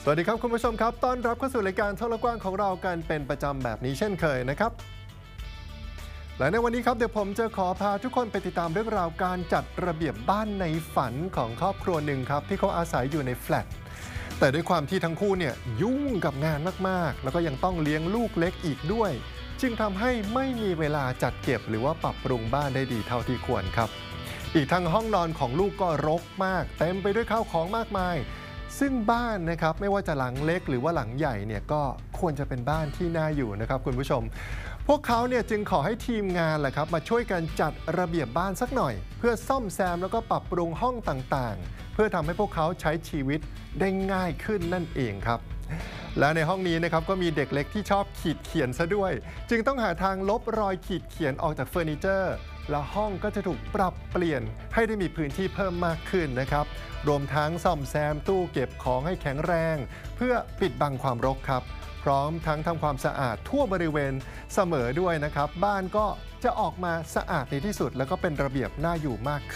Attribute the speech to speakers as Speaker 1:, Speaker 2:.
Speaker 1: วัสดีครับคุณผู้ชมครับต้อนรับเข้าสู่รายการโทรกว้างของเรากันเป็นประจำแบบนี้เช่นเคยนะครับและในวันนี้ครับเดี๋ยวผมจะขอพาทุกคนไปติดตามเรื่องราวการจัดระเบียบบ้านในฝันของครอบครัวหนึ่งครับที่เขาอาศัยอยู่ในแฟลตแต่ด้วยความที่ทั้งคู่เนี่ยยุ่งกับงานมากๆแล้วก็ยังต้องเลี้ยงลูกเล็กอีกด้วยจึงทำให้ไม่มีเวลาจัดเก็บหรือว่าปรับปรุงบ้านได้ดีเท่าที่ควรครับอีกทั้งห้องนอนของลูกก็รกมากเต็มไปด้วยข้าวของมากมายซึ่งบ้านนะครับไม่ว่าจะหลังเล็กหรือว่าหลังใหญ่เนี่ยก็ควรจะเป็นบ้านที่น่าอยู่นะครับคุณผู้ชมพวกเขาเนี่ยจึงขอให้ทีมงานแหละครับมาช่วยกันจัดระเบียบบ้านสักหน่อยเพื่อซ่อมแซมแล้วก็ปรับปรุงห้องต่างๆเพื่อทำให้พวกเขาใช้ชีวิตได้ง่ายขึ้นนั่นเองครับและในห้องนี้นะครับก็มีเด็กเล็กที่ชอบขีดเขียนซะด้วยจึงต้องหาทางลบรอยขีดเขียนออกจากเฟอร์นิเจอร์และห้องก็จะถูกปรับเปลี่ยนให้ได้มีพื้นที่เพิ่มมากขึ้นนะครับรวมทั้งซ่อมแซมตู้เก็บของให้แข็งแรงเพื่อปิดบังความรกครับพร้อมทั้งทำความสะอาดทั่วบริเวณเสมอด้วยนะครับบ้านก็จะออกมาสะอาดในที่สุดแล้วก็เป็นระเบียบน่าอยู่มากขึ้น